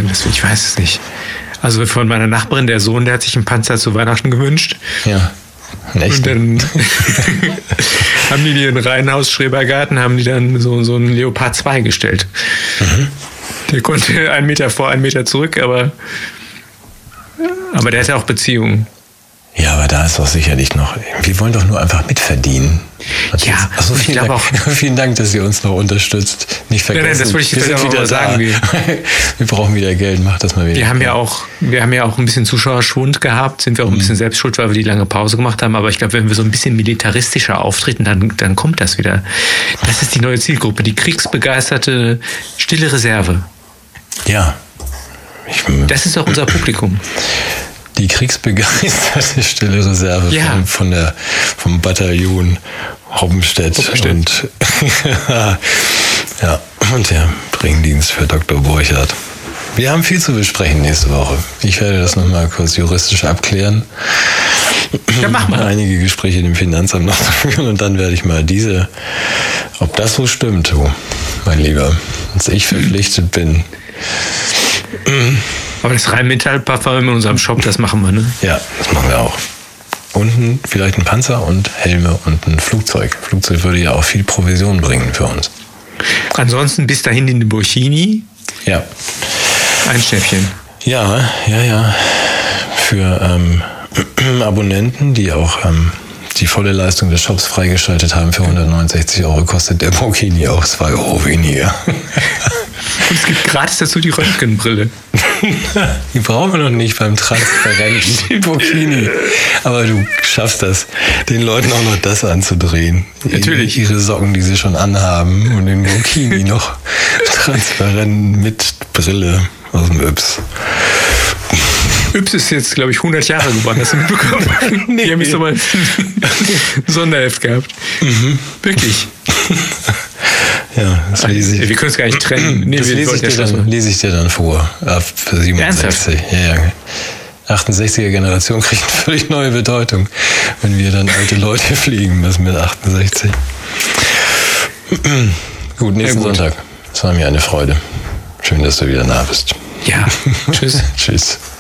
Ich weiß es nicht. Also von meiner Nachbarin, der Sohn, der hat sich einen Panzer zu Weihnachten gewünscht. Ja. Und dann haben die in Reihenhaus-Schrebergarten, haben die dann so einen Leopard 2 gestellt. Mhm. Der konnte 1 Meter vor, 1 Meter zurück, aber der hat ja auch Beziehungen. Ja, aber da ist doch sicherlich noch, wir wollen doch nur einfach mitverdienen. Ja, also vielen Dank, dass ihr uns noch unterstützt. Nicht vergessen, nein, das wollte ich jetzt wieder sagen. Wir brauchen wieder Geld, macht das mal wieder. Wir haben ja auch ein bisschen Zuschauerschwund gehabt, sind wir auch ein bisschen selbst schuld, weil wir die lange Pause gemacht haben. Aber ich glaube, wenn wir so ein bisschen militaristischer auftreten, dann kommt das wieder. Das ist die neue Zielgruppe, die kriegsbegeisterte, stille Reserve. Ja. Das ist auch unser Publikum. Die kriegsbegeisterte stille Reserve vom Bataillon Hoppenstedt und der Bringdienst für Dr. Borchardt. Wir haben viel zu besprechen nächste Woche. Ich werde das nochmal kurz juristisch abklären. Ja, mach mal. Einige Gespräche im Finanzamt noch führen und dann werde ich mal ob das so stimmt, mein Lieber, dass ich verpflichtet bin. Aber das Rheinmetall-Parfum in unserem Shop, das machen wir, ne? Ja, das machen wir auch. Und vielleicht ein Panzer und Helme und ein Flugzeug. Flugzeug würde ja auch viel Provision bringen für uns. Ansonsten bis dahin in die Burchini. Ja. Ein Schnäppchen. Ja. Für Abonnenten, die auch die volle Leistung des Shops freigeschaltet haben, für 169 € kostet der Burkini auch 2 € weniger. Und es gibt gratis dazu die Röntgenbrille. Die brauchen wir noch nicht beim transparenten Burkini. Aber du schaffst das, den Leuten auch noch das anzudrehen. Natürlich. Ihre Socken, die sie schon anhaben und den Burkini noch transparent mit Brille aus dem Yps. Yps ist jetzt, glaube ich, 100 Jahre geworden. Hast du mitbekommen? Nee. Die haben jetzt nochmal ein Sonderheft gehabt. Mhm. Wirklich. Ja, das lese ich. Wir können es gar nicht trennen. Nee, das lese ich dir dann vor. Ab 67. Ja. 68er Generation kriegt eine völlig neue Bedeutung, wenn wir dann alte Leute fliegen müssen mit 68. Gut, nächsten Sonntag. Es war mir eine Freude. Schön, dass du wieder da bist. Ja, tschüss. Tschüss.